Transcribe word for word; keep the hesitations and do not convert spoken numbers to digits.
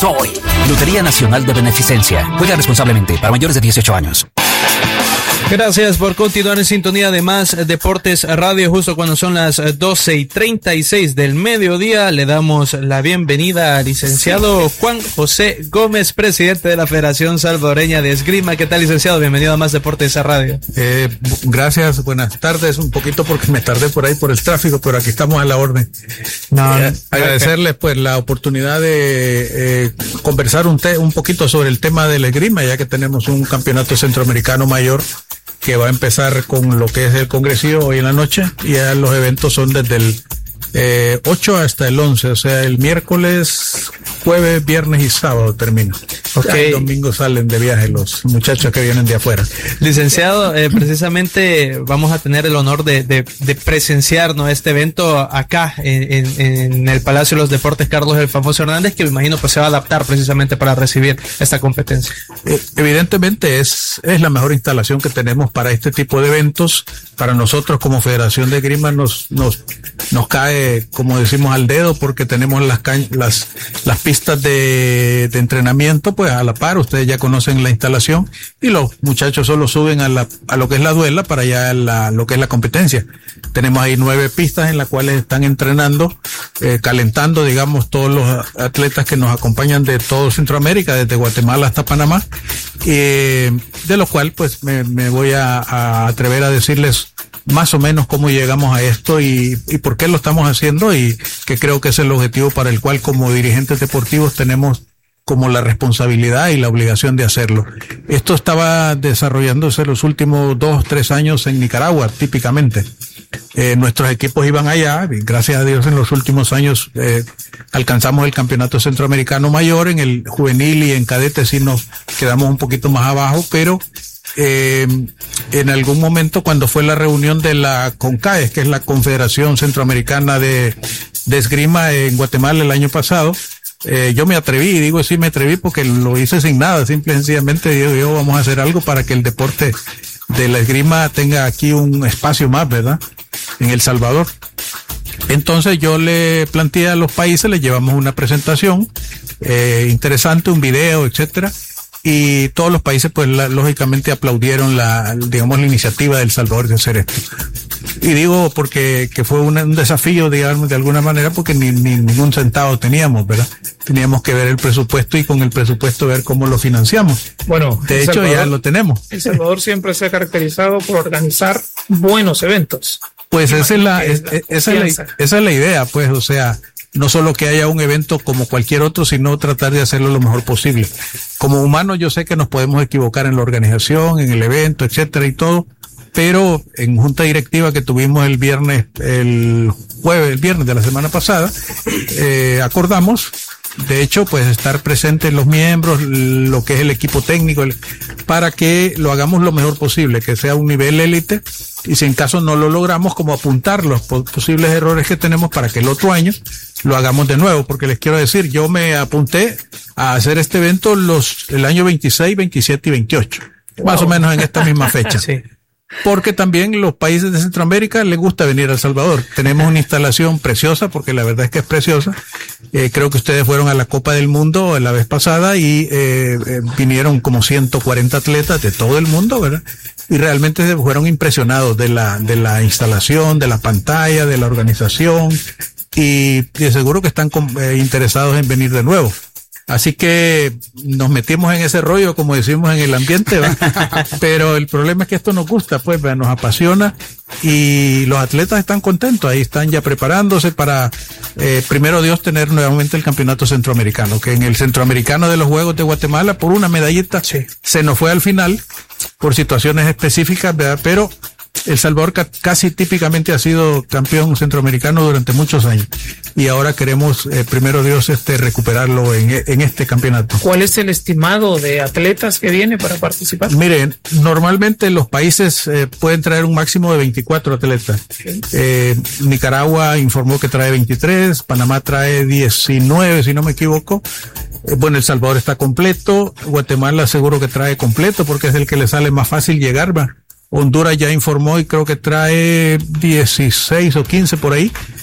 Soy Lotería Nacional de Beneficencia. Juega responsablemente para mayores de dieciocho años. Gracias por continuar en sintonía de Más Deportes Radio. Justo cuando son las doce y treinta y seis del mediodía, le damos la bienvenida al licenciado Juan José Gómez, presidente de la Federación Salvadoreña de Esgrima. ¿Qué tal, licenciado? Bienvenido a Más Deportes Radio. Eh, gracias, buenas tardes. Un poquito porque me tardé por ahí por el tráfico, pero aquí estamos a la orden. No, eh, agradecerles pues la oportunidad de eh, conversar un, te- un poquito sobre el tema del esgrima, ya que tenemos un campeonato centroamericano mayor que va a empezar con lo que es el congresillo hoy en la noche, y ya los eventos son desde el eh, ocho hasta el once, o sea, el miércoles, jueves, viernes y sábado termina. Okay. El domingo salen de viaje los muchachos que vienen de afuera. Licenciado, eh, precisamente vamos a tener el honor de, de, de presenciar, ¿no?, este evento acá en, en, en el Palacio de los Deportes Carlos el Famoso Hernández, que me imagino pues se va a adaptar precisamente para recibir esta competencia. Eh, evidentemente es, es la mejor instalación que tenemos para este tipo de eventos. Para nosotros como Federación de Esgrima nos, nos, nos cae, como decimos, al dedo, porque tenemos las, ca- las, las pistas de, de entrenamiento pues a la par. Ustedes ya conocen la instalación y los muchachos solo suben a la, a lo que es la duela para ya la, lo que es la competencia. Tenemos ahí nueve pistas en las cuales están entrenando, eh, calentando, digamos, todos los atletas que nos acompañan de todo Centroamérica, desde Guatemala hasta Panamá, eh, de lo cual pues me, me voy a, a atrever a decirles más o menos cómo llegamos a esto y, y por qué lo estamos haciendo, y que creo que es el objetivo para el cual como dirigentes deportivos tenemos como la responsabilidad y la obligación de hacerlo. Esto estaba desarrollándose los últimos dos, tres años en Nicaragua, típicamente. Eh, nuestros equipos iban allá, y gracias a Dios en los últimos años eh, alcanzamos el campeonato centroamericano mayor. En el juvenil y en cadete sí nos quedamos un poquito más abajo, pero eh, en algún momento cuando fue la reunión de la CONCAES, que es la Confederación Centroamericana de, de Esgrima en Guatemala el año pasado, Eh, yo me atreví, digo sí me atreví porque lo hice sin nada, simple y sencillamente digo yo, vamos a hacer algo para que el deporte de la esgrima tenga aquí un espacio más, ¿verdad?, en El Salvador. Entonces yo le planteé a los países, les llevamos una presentación eh, interesante, un video, etcétera, y todos los países pues la, lógicamente aplaudieron la, digamos, la iniciativa de El Salvador de hacer esto. Y digo porque que fue un, un desafío, digamos, de alguna manera, porque ni, ni ningún centavo teníamos, ¿verdad? Teníamos que ver el presupuesto y con el presupuesto ver cómo lo financiamos. Bueno, de hecho Salvador, ya lo tenemos. El Salvador siempre se ha caracterizado por organizar buenos eventos. Pues esa es la, es, es, esa, es la, esa es la idea, pues, o sea, no solo que haya un evento como cualquier otro, sino tratar de hacerlo lo mejor posible. Como humanos yo sé que nos podemos equivocar en la organización, en el evento, etcétera y todo, pero en junta directiva que tuvimos el viernes, el jueves, el viernes de la semana pasada, eh, acordamos, de hecho, pues estar presentes los miembros, lo que es el equipo técnico, el, para que lo hagamos lo mejor posible, que sea un nivel élite, y si en caso no lo logramos, como apuntar los posibles errores que tenemos para que el otro año lo hagamos de nuevo, porque les quiero decir, yo me apunté a hacer este evento los el año veintiséis, veintisiete y veintiocho, wow, más o menos en esta misma fecha. Sí. Porque también los países de Centroamérica les gusta venir a El Salvador. Tenemos una instalación preciosa, porque la verdad es que es preciosa. Eh, creo que ustedes fueron a la Copa del Mundo la vez pasada y eh, eh, vinieron como ciento cuarenta atletas de todo el mundo, ¿verdad? Y realmente se fueron impresionados de la, de la instalación, de la pantalla, de la organización, y de seguro que están eh, interesados en venir de nuevo. Así que nos metimos en ese rollo, como decimos en el ambiente, ¿va? Pero el problema es que esto nos gusta, pues, ¿va? Nos apasiona, y los atletas están contentos, ahí están ya preparándose para, eh, primero Dios, tener nuevamente el campeonato centroamericano, que en el centroamericano de los Juegos de Guatemala, por una medallita, sí, se nos fue al final, por situaciones específicas, ¿verdad? Pero El Salvador ca- casi típicamente ha sido campeón centroamericano durante muchos años, y ahora queremos, eh, primero Dios, este recuperarlo en, en este campeonato. ¿Cuál es el estimado de atletas que viene para participar? Miren, normalmente los países eh, pueden traer un máximo de veinticuatro atletas. Okay. Eh, Nicaragua informó que trae veintitrés, Panamá trae diecinueve, si no me equivoco. Eh, bueno, El Salvador está completo, Guatemala seguro que trae completo porque es el que le sale más fácil llegar, ¿va? Honduras ya informó y creo que trae dieciséis o quince por ahí.